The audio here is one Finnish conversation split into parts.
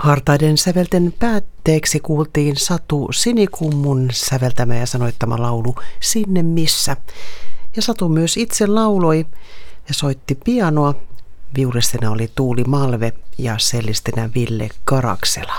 Hartaiden sävelten päätteeksi kuultiin Satu Sinikummun säveltämä ja sanoittama laulu Sinne missä. Ja Satu myös itse lauloi ja soitti pianoa. Viulistena oli Tuuli Malve ja sellistinä Ville Karaksela.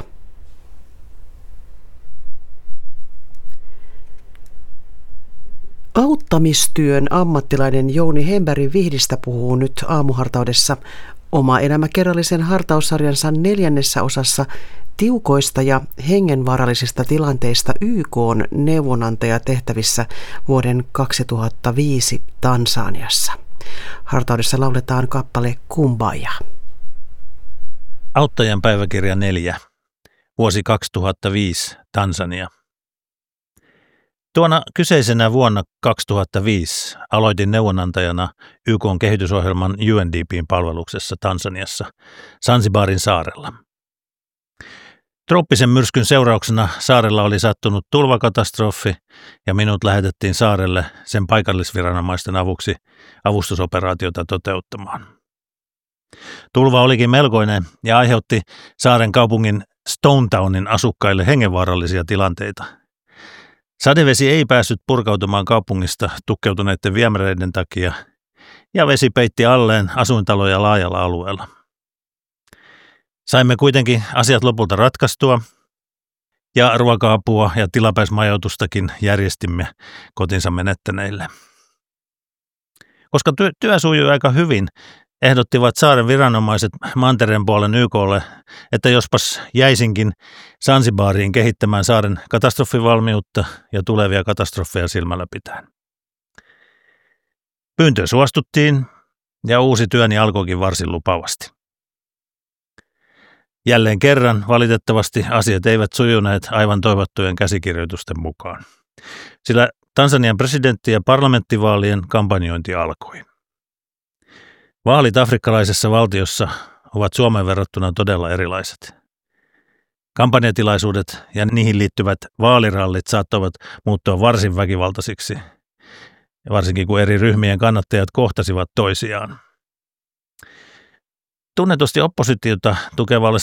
Auttamistyön ammattilainen Jouni Hemberg Vihdistä puhuu nyt aamuhartaudessa oma elämäkerrallisen hartaussarjansa 4. osassa tiukoista ja hengenvaarallisista tilanteista YK:n neuvonantajatehtävissä vuoden 2005 Tansaniassa. Hartaudessa lauletaan kappale Kumbaya. Auttajan päiväkirja 4. Vuosi 2005 Tansania. Tuona kyseisenä vuonna 2005 aloitin neuvonantajana YK:n kehitysohjelman UNDP:n palveluksessa Tansaniassa Zanzibarin saarella. Trooppisen myrskyn seurauksena saarella oli sattunut tulvakatastrofi ja minut lähetettiin saarelle sen paikallisviranomaisten avuksi avustusoperaatiota toteuttamaan. Tulva olikin melkoinen ja aiheutti saaren kaupungin Stonetownin asukkaille hengenvaarallisia tilanteita. Sadevesi ei päässyt purkautumaan kaupungista tukkeutuneiden viemäreiden takia ja vesi peitti alleen asuintaloja laajalla alueella. Saimme kuitenkin asiat lopulta ratkaistua ja ruoka-apua ja tilapäismajoitustakin järjestimme kotinsa menettäneille. Koska työ sujui aika hyvin, ehdottivat saaren viranomaiset mantereen puolen YK:lle, että jospas jäisinkin Zanzibariin kehittämään saaren katastrofivalmiutta ja tulevia katastrofeja silmällä pitäen. Pyyntöön suostuttiin ja uusi työni alkoikin varsin lupaavasti. Jälleen kerran valitettavasti asiat eivät sujuneet aivan toivottujen käsikirjoitusten mukaan, sillä Tansanian presidentti- ja parlamenttivaalien kampanjointi alkoi. Vaalit afrikkalaisessa valtiossa ovat Suomeen verrattuna todella erilaiset. Kampanjatilaisuudet ja niihin liittyvät vaalirallit saattavat muuttua varsin väkivaltaisiksi, varsinkin kun eri ryhmien kannattajat kohtasivat toisiaan. Tunnetusti oppositiota tukevalle